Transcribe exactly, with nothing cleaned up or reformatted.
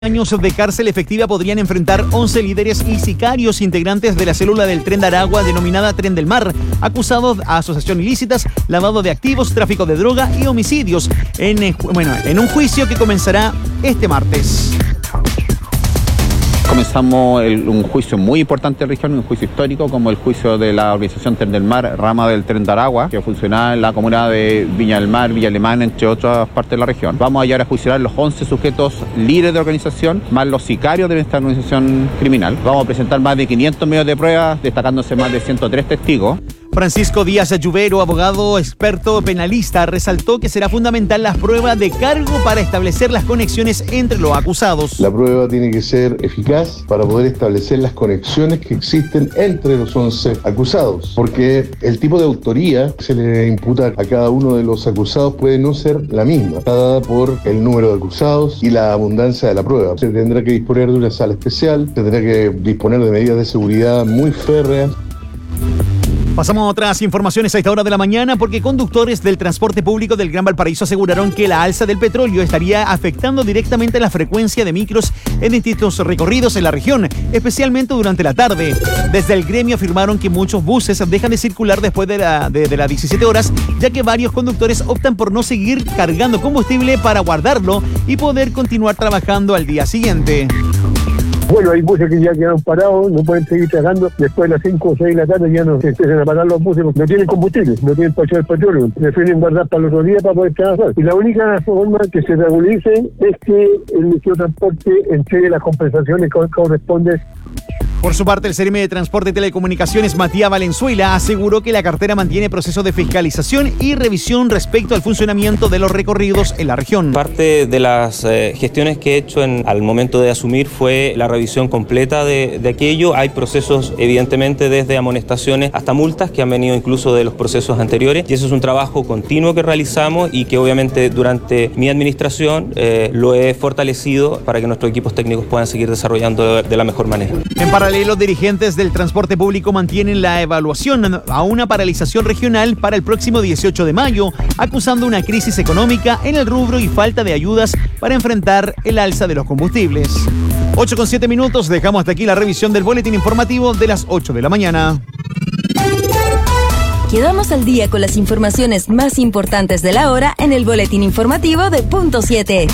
años de cárcel efectiva podrían enfrentar once líderes y sicarios integrantes de la célula del Tren de Aragua denominada Tren del Mar, acusados de asociación ilícitas, lavado de activos, tráfico de droga y homicidios, en, bueno, en un juicio que comenzará este martes. Comenzamos el, un juicio muy importante en la región, un juicio histórico, como el juicio de la organización Tren del Mar, rama del Tren de Aragua, que funcionaba en la comuna de Viña del Mar, Villa Alemana, entre otras partes de la región. Vamos a llevar a juiciar los once sujetos líderes de organización, más los sicarios de esta organización criminal. Vamos a presentar más de quinientos medios de pruebas, destacándose más de ciento tres testigos. Francisco Díaz Ayubero, abogado experto penalista, resaltó que será fundamental la prueba de cargo para establecer las conexiones entre los acusados. La prueba tiene que ser eficaz para poder establecer las conexiones que existen entre los once acusados, porque el tipo de autoría que se le imputa a cada uno de los acusados puede no ser la misma, dada por el número de acusados y la abundancia de la prueba. Se tendrá que disponer de una sala especial, se tendrá que disponer de medidas de seguridad muy férreas. Pasamos a otras informaciones a esta hora de la mañana porque conductores del transporte público del Gran Valparaíso aseguraron que la alza del petróleo estaría afectando directamente la frecuencia de micros en distintos recorridos en la región, especialmente durante la tarde. Desde el gremio afirmaron que muchos buses dejan de circular después de, la, de, de las diecisiete horas, ya que varios conductores optan por no seguir cargando combustible para guardarlo y poder continuar trabajando al día siguiente. Bueno, hay buses que ya quedaron parados, no pueden seguir trabajando. Después de las cinco o seis de la tarde ya no se empiezan a parar los buses, no tienen combustible, no tienen para echar petróleo. Prefieren guardar para el otro día para poder trabajar. Y la única forma que se regulice es que el Ministerio de Transporte entregue las compensaciones que corresponden. Por su parte, el C R M de Transporte y Telecomunicaciones, Matías Valenzuela, aseguró que la cartera mantiene procesos de fiscalización y revisión respecto al funcionamiento de los recorridos en la región. Parte de las eh, gestiones que he hecho en, al momento de asumir fue la revisión completa de, de aquello. Hay procesos, evidentemente, desde amonestaciones hasta multas que han venido incluso de los procesos anteriores, y eso es un trabajo continuo que realizamos y que obviamente durante mi administración eh, lo he fortalecido para que nuestros equipos técnicos puedan seguir desarrollando de, de la mejor manera. En paralelo, los dirigentes del transporte público mantienen la evaluación a una paralización regional para el próximo dieciocho de mayo, acusando una crisis económica en el rubro y falta de ayudas para enfrentar el alza de los combustibles. ocho con siete minutos, dejamos hasta aquí la revisión del boletín informativo de las ocho de la mañana. Quedamos al día con las informaciones más importantes de la hora en el boletín informativo de Punto siete.